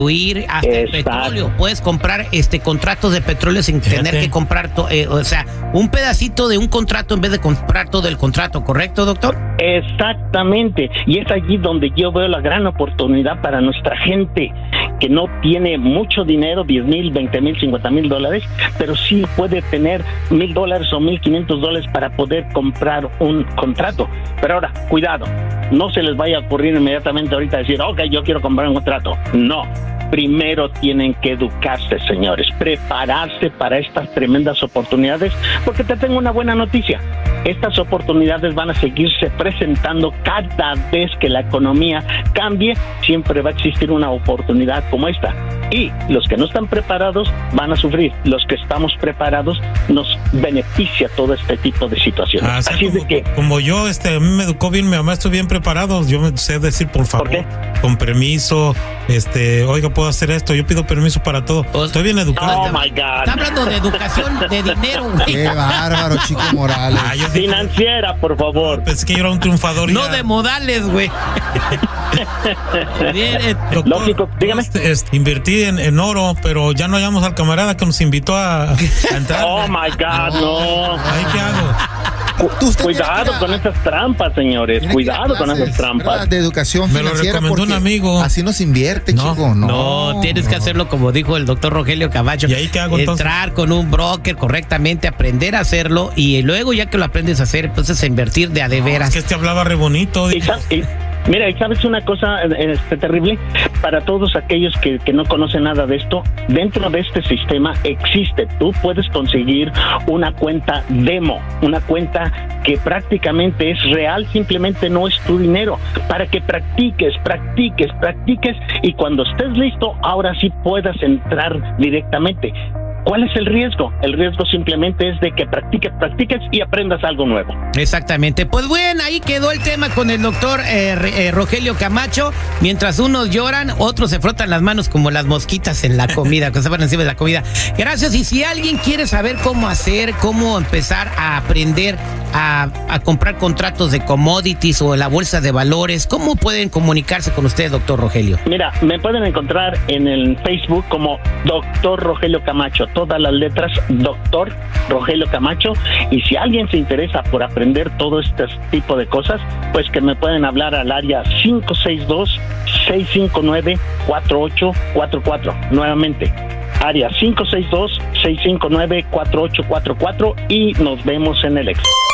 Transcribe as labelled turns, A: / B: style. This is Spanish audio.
A: hasta el petróleo. Puedes comprar contratos de petróleo sin tener que comprar, o sea, un pedacito de un contrato en vez de comprar todo el contrato, ¿correcto, doctor?
B: Exactamente, y es allí donde yo veo la gran oportunidad para nuestra gente que no tiene mucho dinero, 10,000, 20,000, 50,000 dólares, pero sí puede tener $1,000 o $1,500 para poder comprar un contrato. Pero ahora, cuidado, no se les vaya a ocurrir inmediatamente ahorita decir, ok, yo quiero comprar un contrato. No. Primero tienen que educarse, señores, prepararse para estas tremendas oportunidades, porque te tengo una buena noticia. Estas oportunidades van a seguirse presentando cada vez que la economía cambie. Siempre va a existir una oportunidad como esta. Y los que no están preparados van a sufrir. Los que estamos preparados nos beneficia todo este tipo de situaciones. Así es de que,
C: como yo, a mí me educó bien mi mamá, estoy bien preparado. Yo me sé decir por favor, con permiso, oiga, puedo hacer esto, yo pido permiso para todo. Estoy bien educado.
B: Oh my God.
A: Está hablando de educación, de dinero, güey.
D: Qué bárbaro, Chico Morales.
B: Financiera, por favor.
C: Pensé que yo era un triunfador.
A: No de modales, güey.
C: Doctor,
B: lógico, dígame.
C: Invertí en oro, pero ya no hallamos al camarada que nos invitó a entrar.
B: Oh my God, no.
C: ¿Ahí qué hago?
B: Cuidado con esas trampas, señores. Cuidado con esas trampas.
D: ¿Verdad? De educación financiera.
C: Me lo recomendó un amigo.
D: Así no se invierte, chico.
A: No, tienes que hacerlo como dijo el doctor Rogelio Camacho.
C: ¿Y ahí qué hago entonces?
A: Entrar con un broker correctamente, aprender a hacerlo y luego ya que lo aprendes a hacer, entonces a invertir de a de veras.
C: Es que hablaba re bonito.
B: Mira, ¿y sabes una cosa terrible? Para todos aquellos que no conocen nada de esto, dentro de este sistema existe, tú puedes conseguir una cuenta demo, una cuenta que prácticamente es real, simplemente no es tu dinero, para que practiques y cuando estés listo, ahora sí puedas entrar directamente. ¿Cuál es el riesgo? El riesgo simplemente es de que practiques y aprendas algo nuevo.
A: Exactamente. Pues bueno, ahí quedó el tema con el doctor Rogelio Camacho. Mientras unos lloran, otros se frotan las manos como las mosquitas en la comida, que se van encima de la comida. Gracias. Y si alguien quiere saber cómo empezar a aprender a comprar contratos de commodities o la bolsa de valores, ¿cómo pueden comunicarse con usted, doctor Rogelio?
B: Mira, me pueden encontrar en el Facebook como doctor Rogelio Camacho. Todas las letras, doctor Rogelio Camacho, y si alguien se interesa por aprender todo este tipo de cosas, pues que me pueden hablar al área 562-659-4844, nuevamente, área 562-659-4844, y nos vemos en el éxito.